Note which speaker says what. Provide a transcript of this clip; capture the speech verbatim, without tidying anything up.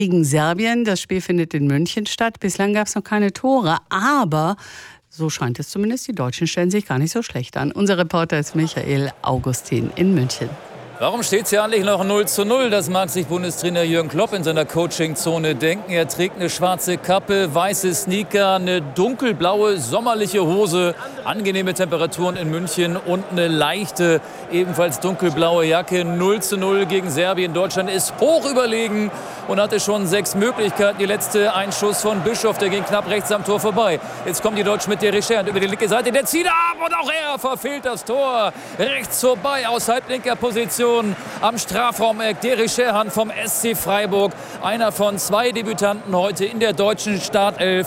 Speaker 1: Gegen Serbien. Das Spiel findet in München statt. Bislang gab es noch keine Tore, aber so scheint es zumindest, die Deutschen stellen sich gar nicht so schlecht an. Unser Reporter ist Michael Augustin in München.
Speaker 2: Warum steht es ja eigentlich noch null zu null? Das mag sich Bundestrainer Jürgen Klopp in seiner Coachingzone denken. Er trägt eine schwarze Kappe, weiße Sneaker, eine dunkelblaue sommerliche Hose, angenehme Temperaturen in München und eine leichte, ebenfalls dunkelblaue Jacke. null zu null gegen Serbien. Deutschland ist hoch überlegen und hatte schon sechs Möglichkeiten. Die letzte, ein Schuss von Bischof, der ging knapp rechts am Tor vorbei. Jetzt kommen die Deutschen mit der Richer über die linke Seite. Der zieht ab und auch er verfehlt das Tor. Rechts vorbei aus halblinker Position. Am Strafraumeck, der Richer vom S C Freiburg. Einer von zwei Debütanten heute in der deutschen Startelf.